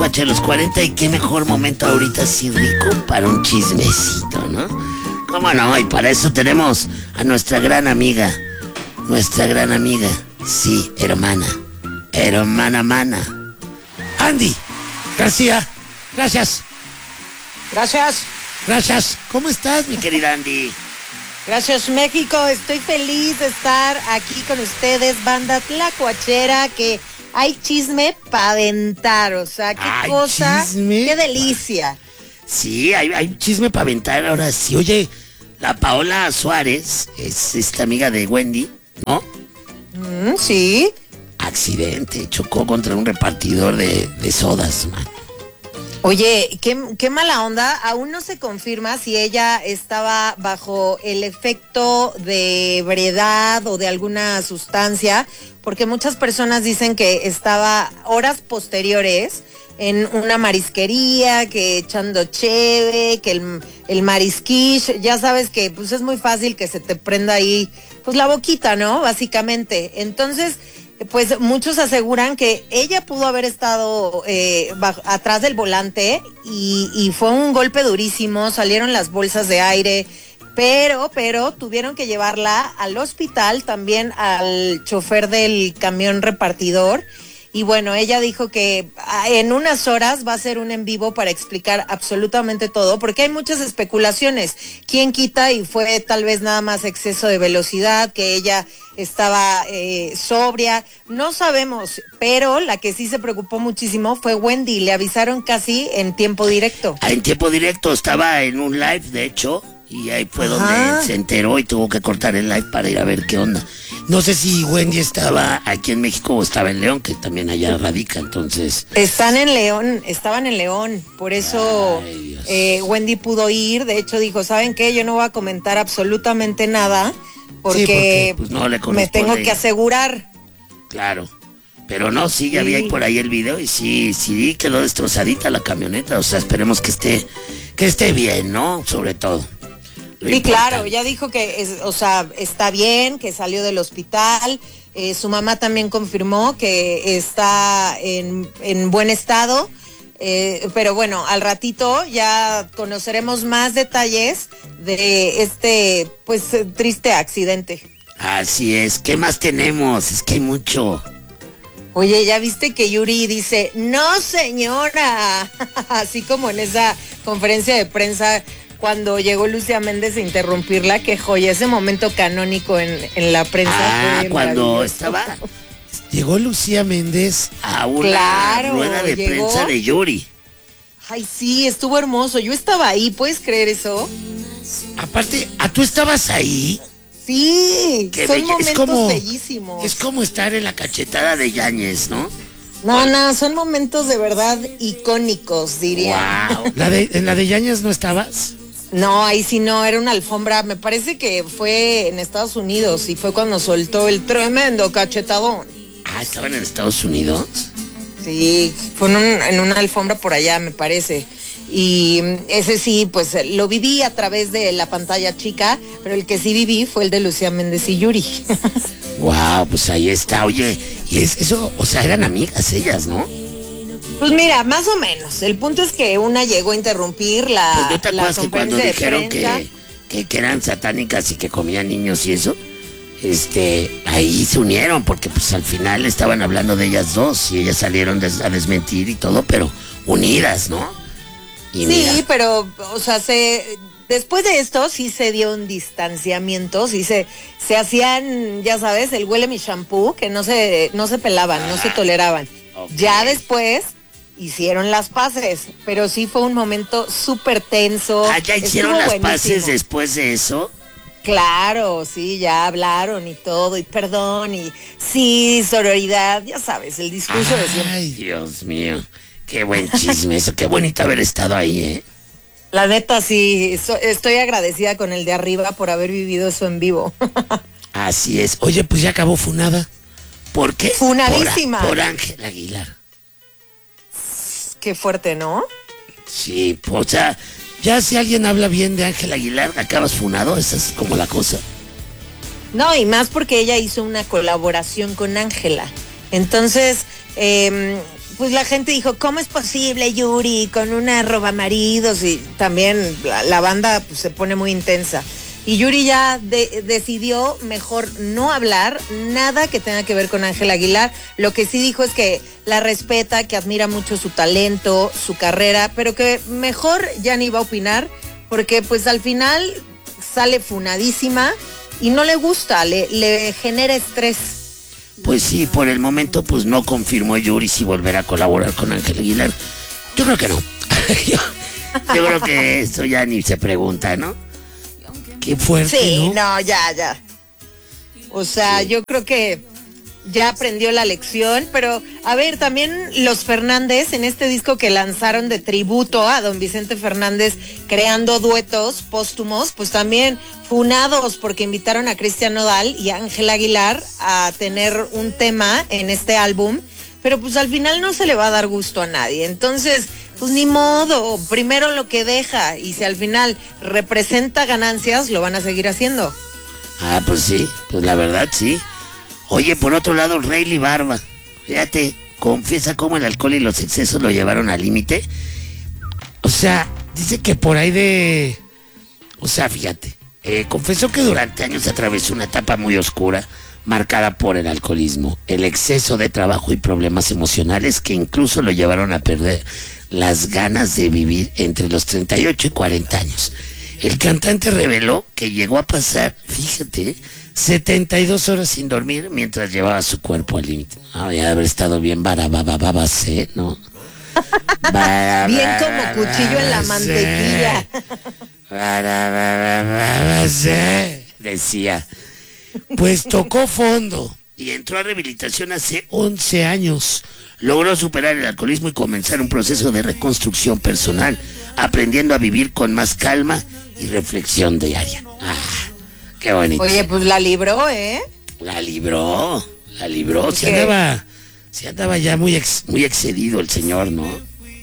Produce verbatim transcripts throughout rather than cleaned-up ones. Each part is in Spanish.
Noche de los cuarenta y qué mejor momento ahorita así rico para un chismecito, ¿no? ¿Cómo no? Y para eso tenemos a nuestra gran amiga, nuestra gran amiga, sí, hermana, hermana mana, Andy García. Gracias. Gracias. Gracias. ¿Cómo estás, mi querida Andy? Gracias, México. Estoy feliz de estar aquí con ustedes, banda tlacuachera, que hay chisme para aventar, o sea, qué Ay, cosa, chisme. qué delicia. Sí, hay, hay chisme para aventar ahora sí. Oye, la Paola Suárez es esta amiga de Wendy, ¿no? Mm, sí. Accidente, chocó contra un repartidor de, de sodas, man. Oye, qué, qué mala onda. Aún no se confirma si ella estaba bajo el efecto de ebriedad o de alguna sustancia, porque muchas personas dicen que estaba horas posteriores en una marisquería, que echando cheve, que el, el marisquish, ya sabes que pues es muy fácil que se te prenda ahí pues la boquita, ¿no? Básicamente. Entonces, pues muchos aseguran que ella pudo haber estado eh, bajo, atrás del volante y, y fue un golpe durísimo, salieron las bolsas de aire, pero, pero tuvieron que llevarla al hospital, también al chofer del camión repartidor. Y bueno, ella dijo que en unas horas va a ser un en vivo para explicar absolutamente todo, porque hay muchas especulaciones. ¿Quién quita y fue tal vez nada más exceso de velocidad, que ella estaba eh, sobria? No sabemos, pero la que sí se preocupó muchísimo fue Wendy. Le avisaron casi en tiempo directo. Ah, en tiempo directo, estaba en un live, de hecho, y ahí fue Ajá. donde se enteró y tuvo que cortar el live para ir a ver qué onda. No sé si Wendy estaba aquí en México o estaba en León, que también allá radica, entonces... Están en León, estaban en León, por eso Ay, eh, Wendy pudo ir. De hecho dijo, ¿saben qué? Yo no voy a comentar absolutamente nada porque, Sí, porque, pues, no le me corresponde. tengo que asegurar. Claro, pero no, sí, ya vi ahí por ahí el video y sí, sí quedó destrozadita la camioneta, o sea, esperemos que esté, que esté bien, ¿no? Sobre todo. Lo Sí, importante. claro, ya dijo que, es, o sea, está bien, que salió del hospital. Eh, su mamá también confirmó que está en, en buen estado. Eh, pero bueno, al ratito ya conoceremos más detalles de este, pues, triste accidente. Así es, ¿qué más tenemos? Es que hay mucho. Oye, ¿ya viste que Yuri dice, no señora? Así como en esa conferencia de prensa cuando llegó Lucía Méndez a interrumpirla, que joya, ese momento canónico en, en la prensa. Ah, fue bien cuando maravilloso. estaba... Llegó Lucía Méndez a una Claro, rueda de llegó. prensa de Yuri. Ay, sí, estuvo hermoso. Yo estaba ahí, ¿puedes creer eso? Aparte, ¿a tú estabas ahí? Sí, Qué son bella- momentos es como, bellísimos. Es como estar en la cachetada de Yáñez, ¿no? No, no, son momentos de verdad icónicos, diría. Wow. ¿La de, ¿En la de Yáñez no estabas? No, ahí sí no, era una alfombra. Me parece que fue en Estados Unidos y fue cuando soltó el tremendo cachetadón. Ah, ¿estaban en Estados Unidos? Sí, fue en, un- en una alfombra por allá, me parece. Y ese sí, pues lo viví a través de la pantalla chica, pero el que sí viví fue el de Lucía Méndez y Yuri. Wow, pues ahí está. Oye, y es eso, o sea, eran amigas ellas, ¿no? Pues mira, más o menos. El punto es que una llegó a interrumpir la, Pues ¿no te la acuerdas que cuando conferencia de dijeron prensa? que, que, que eran satánicas y que comían niños y eso? Este, ahí se unieron porque pues al final estaban hablando de ellas dos y ellas salieron des- a desmentir y todo, pero unidas, ¿no? Y Sí, mira, pero, o sea, se, después de esto sí se dio un distanciamiento, sí se, se hacían, ya sabes, el huele mi shampoo, que no se, no se pelaban, no se toleraban. ok. Ya después hicieron las paces, pero sí fue un momento súper tenso. Ah, ya hicieron Estuvo las paces buenísimo. después de eso. Claro, sí, ya hablaron y todo, y perdón, y sí, sororidad, ya sabes, el discurso de siempre. Ay, Dios mío, qué buen chisme eso, qué bonito haber estado ahí, ¿eh? La neta, sí, so- estoy agradecida con el de arriba por haber vivido eso en vivo. Así es. Oye, pues ya acabó Funada. ¿Por qué? Funadísima. Por, por Ángel Aguilar. Qué fuerte, ¿no? Sí, o sea, ya si alguien habla bien de Ángel Aguilar, acabas funado, esa es como la cosa. No, y más porque ella hizo una colaboración con Ángela. Entonces, eh, pues la gente dijo, ¿cómo es posible, Yuri, con una roba maridos? Y también la, la banda pues, se pone muy intensa. Y Yuri ya de, decidió mejor no hablar nada que tenga que ver con Ángela Aguilar. Lo que sí dijo es que la respeta, que admira mucho su talento, su carrera, pero que mejor ya ni va a opinar, porque pues al final sale funadísima y no le gusta, le, le genera estrés. Pues sí, por el momento pues no confirmó Yuri si volverá a colaborar con Ángela Aguilar. Yo creo que no. yo, yo creo que esto ya ni se pregunta, ¿no? Qué fuerte, Sí, ¿no? no, ya, ya. O sea, sí. Yo creo que ya aprendió la lección, pero a ver, también los Fernández en este disco que lanzaron de tributo a don Vicente Fernández, creando duetos póstumos, pues también funados porque invitaron a Cristian Nodal y a Ángela Aguilar a tener un tema en este álbum, pero pues al final no se le va a dar gusto a nadie. Entonces, pues ni modo, primero lo que deja, y si al final representa ganancias, lo van a seguir haciendo. Ah, pues sí, pues la verdad sí. Oye, por otro lado, Rayleigh Barba, fíjate, confiesa cómo el alcohol y los excesos lo llevaron al límite. O sea, dice que por ahí de... O sea, fíjate, eh, confesó que durante años atravesó una etapa muy oscura, marcada por el alcoholismo, el exceso de trabajo y problemas emocionales que incluso lo llevaron a perder las ganas de vivir entre los treinta y ocho y cuarenta años. El cantante reveló que llegó a pasar, fíjate, setenta y dos horas sin dormir mientras llevaba su cuerpo al límite. Ah, ya de haber estado bien barababababacé, ¿no? Bien como cuchillo en la mantequilla. Barababababacé, decía. Pues tocó fondo y entró a rehabilitación hace once años. Logró superar el alcoholismo y comenzar un proceso de reconstrucción personal, aprendiendo a vivir con más calma y reflexión diaria. Ah, qué bonito. Oye, pues la libró, ¿eh? La libró, la libró. Se andaba, se andaba ya muy, ex, muy excedido el señor, ¿no?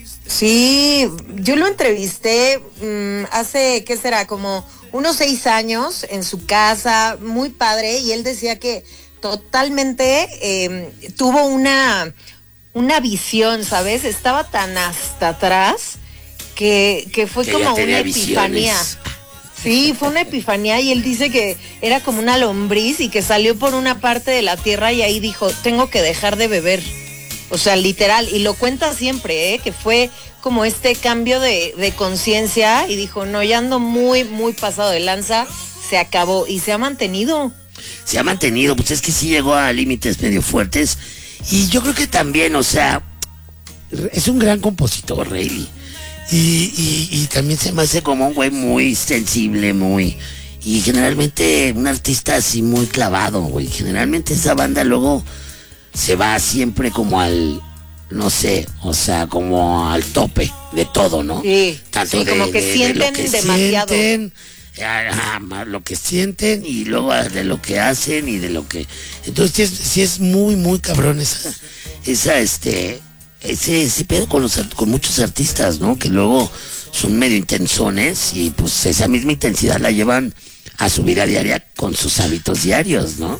Sí, yo lo entrevisté mmm, hace, ¿qué será? Como unos seis años en su casa, muy padre, y él decía que totalmente eh, tuvo una... una visión, ¿sabes? Estaba tan hasta atrás que, que fue que como una epifanía. Visiones. Sí, fue una epifanía y él dice que era como una lombriz y que salió por una parte de la tierra y ahí dijo, tengo que dejar de beber. O sea, literal, y lo cuenta siempre, ¿eh? Que fue como este cambio de, de conciencia y dijo, no, ya ando muy, muy pasado de lanza, se acabó y se ha mantenido. Se ha mantenido, pues es que sí llegó a límites medio fuertes. Y yo creo que también, o sea, es un gran compositor, Rayleigh. Y, y, y también se me hace como un güey muy sensible, muy... Y generalmente un artista así muy clavado, güey. Generalmente esa banda luego se va siempre como al... No sé, o sea, como al tope de todo, ¿no? Sí, Tanto sí de, como que de, sienten de lo que demasiado. Sienten, Ah, lo que sienten y luego de lo que hacen y de lo que... Entonces sí es, sí es muy, muy cabrón esa, esa este, ese, ese pedo con, los, con muchos artistas, ¿no? Que luego son medio intensones y pues esa misma intensidad la llevan a su vida diaria con sus hábitos diarios, ¿no?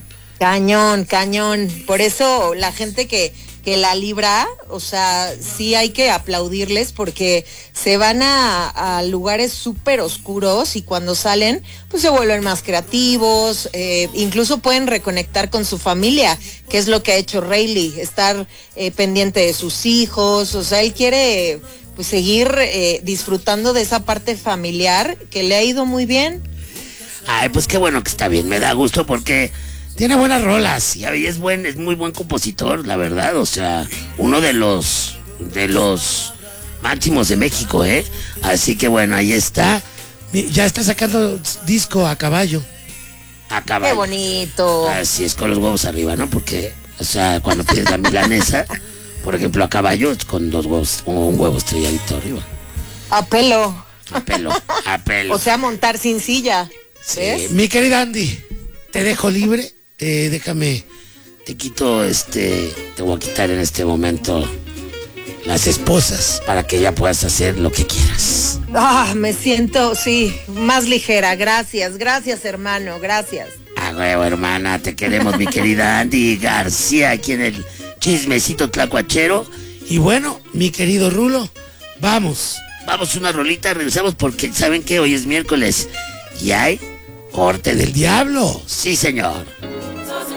Cañón, cañón. Por eso la gente que... que la libra, o sea, sí hay que aplaudirles porque se van a, a lugares súper oscuros y cuando salen, pues se vuelven más creativos, eh, incluso pueden reconectar con su familia, que es lo que ha hecho Rayleigh, estar eh, pendiente de sus hijos, o sea, él quiere pues seguir eh, disfrutando de esa parte familiar que le ha ido muy bien. Ay, pues qué bueno que está bien, me da gusto porque... Tiene buenas rolas y es buen, es muy buen compositor, la verdad, o sea, uno de los de los máximos de México, ¿eh? Así que bueno, ahí está. Ya está sacando disco a caballo. A caballo. Qué bonito. Así es, con los huevos arriba, ¿no? Porque, o sea, cuando pides la milanesa, por ejemplo, a caballo, es con dos huevos, un huevo estrelladito arriba. A pelo. A pelo, a pelo. O sea, montar sin silla. Sí. Mi querida Andy, te dejo libre. Eh, déjame, te quito este, te voy a quitar en este momento las esposas para que ya puedas hacer lo que quieras. Ah, me siento, sí, más ligera. Gracias, gracias, hermano, gracias. Ah, huevo, hermana, te queremos, mi querida Andy García, aquí en el Chismecito Tlacuachero. Y bueno, mi querido Rulo, vamos. Vamos una rolita, regresamos porque saben que hoy es miércoles y hay corte Del del diablo. Sí, señor.